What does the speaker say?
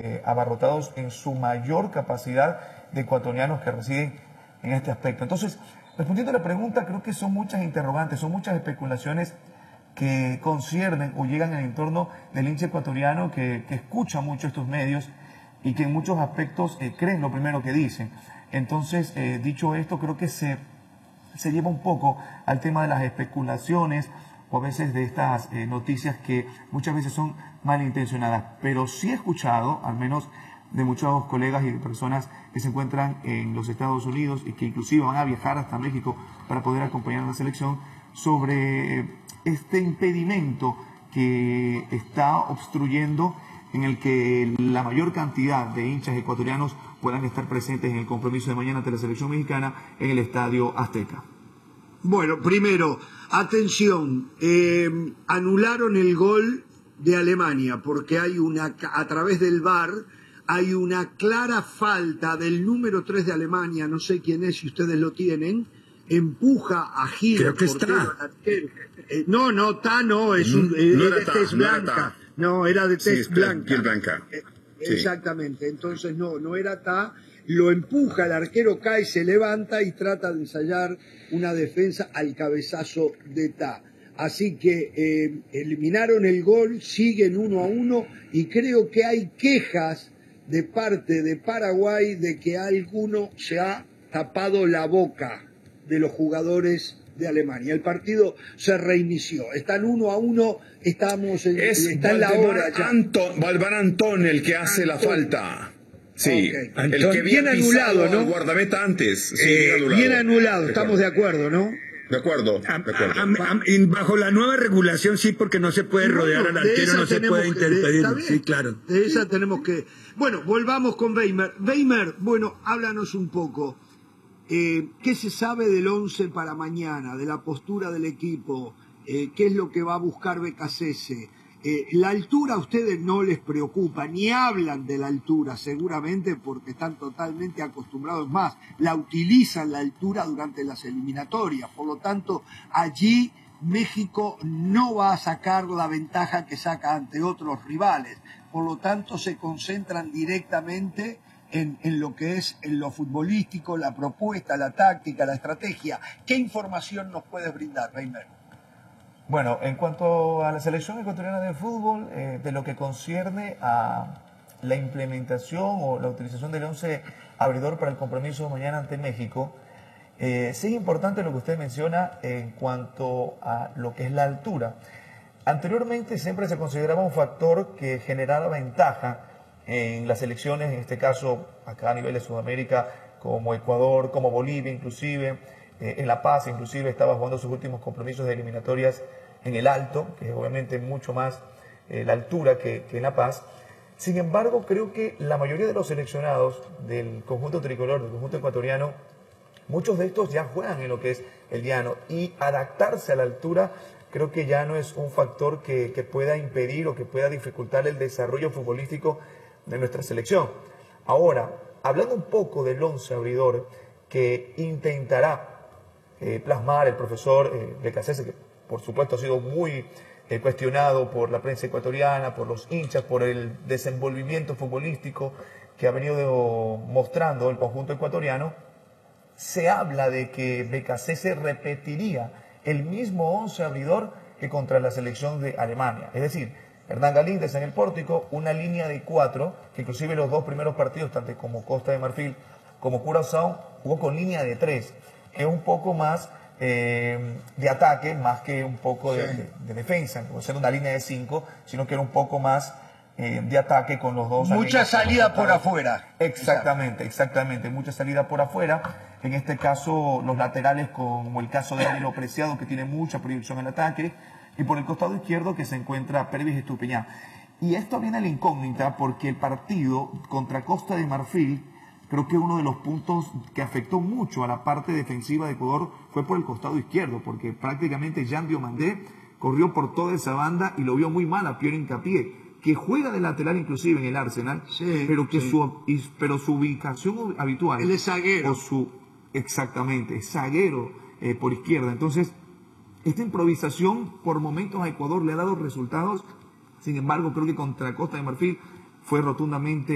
abarrotados en su mayor capacidad de ecuatorianos que residen en este aspecto. Entonces, respondiendo a la pregunta, creo que son muchas interrogantes, son muchas especulaciones que conciernen o llegan en el entorno del hincha ecuatoriano que escucha mucho estos medios y que en muchos aspectos creen lo primero que dicen. Entonces, dicho esto, creo que se lleva un poco al tema de las especulaciones o a veces de estas noticias que muchas veces son malintencionadas. Pero sí he escuchado, al menos de muchos colegas y de personas que se encuentran en los Estados Unidos y que inclusive van a viajar hasta México para poder acompañar a la selección, sobre este impedimento que está obstruyendo en el que la mayor cantidad de hinchas ecuatorianos puedan estar presentes en el compromiso de mañana ante la selección mexicana en el Estadio Azteca. Bueno, primero, atención, anularon el gol de Alemania porque hay a través del VAR hay una clara falta del número 3 de Alemania, no sé quién es, si ustedes lo tienen, empuja a Gil. Creo que está. No, es de tez blanca. No, era de tez blanca. Piel blanca. Exactamente, entonces no era Ta, lo empuja, el arquero cae, se levanta y trata de ensayar una defensa al cabezazo de Ta. Así que eliminaron el gol, siguen 1-1 y creo que hay quejas de parte de Paraguay de que alguno se ha tapado la boca de los jugadores de Alemania. El partido se reinició. Están 1-1, está en la hora ya. Valvar Antón el que hace la falta. Sí, Okay. El que bien anulado, ¿no? El guardameta antes. Sí, bien anulado, estamos de acuerdo, ¿no? De acuerdo. Bajo la nueva regulación sí, porque no se puede rodear al arquero, no se puede interferir. Sí, claro. De esa tenemos que... Bueno, volvamos con Weimer. Weimer, bueno, háblanos un poco. ¿Qué se sabe del 11 para mañana, de la postura del equipo? ¿Qué es lo que va a buscar Becasese? La altura a ustedes no les preocupa, ni hablan de la altura seguramente porque están totalmente acostumbrados más, la utilizan la altura durante las eliminatorias, por lo tanto allí México no va a sacar la ventaja que saca ante otros rivales, por lo tanto se concentran directamente en lo que es en lo futbolístico, la propuesta, la táctica, la estrategia. ¿Qué información nos puedes brindar, Reimer? Bueno, en cuanto a la selección ecuatoriana de fútbol, de lo que concierne a la implementación o la utilización del 11 abridor para el compromiso de mañana ante México, sí es importante lo que usted menciona en cuanto a lo que es la altura. Anteriormente siempre se consideraba un factor que generaba ventaja en las selecciones, en este caso acá a nivel de Sudamérica, como Ecuador, como Bolivia inclusive, en La Paz inclusive estaba jugando sus últimos compromisos de eliminatorias en el Alto, que es obviamente mucho más la altura que en La Paz. Sin embargo, creo que la mayoría de los seleccionados del conjunto tricolor, del conjunto ecuatoriano, muchos de estos ya juegan en lo que es el llano y adaptarse a la altura creo que ya no es un factor que pueda impedir o que pueda dificultar el desarrollo futbolístico de nuestra selección. Ahora, hablando un poco del 11 abridor que intentará plasmar el profesor Becasese, que por supuesto ha sido muy cuestionado por la prensa ecuatoriana, por los hinchas, por el desenvolvimiento futbolístico que ha venido mostrando el conjunto ecuatoriano, se habla de que Becasese repetiría el mismo 11 abridor que contra la selección de Alemania. Es decir, Hernán Galíndez en el pórtico, una línea de 4, que inclusive los dos primeros partidos, tanto como Costa de Marfil como Curazao, jugó con línea de 3, que es un poco más de ataque, más que un poco de defensa, no ser una línea de 5, sino que era un poco más de ataque con los dos. Mucha salida por afuera. Exactamente, mucha salida por afuera. En este caso, los laterales, como el caso de Danilo Preciado, que tiene mucha proyección en el ataque, y por el costado izquierdo que se encuentra Pervis Estupiñán. Y esto viene a la incógnita porque el partido contra Costa de Marfil, creo que uno de los puntos que afectó mucho a la parte defensiva de Ecuador fue por el costado izquierdo, porque prácticamente Jean Diomandé corrió por toda esa banda y lo vio muy mal a Pierre Hincapié, que juega de lateral inclusive en el Arsenal, pero su ubicación habitual... Él es zaguero. Exactamente, es zaguero por izquierda. Entonces, esta improvisación por momentos a Ecuador le ha dado resultados. Sin embargo, creo que contra Costa de Marfil fue rotundamente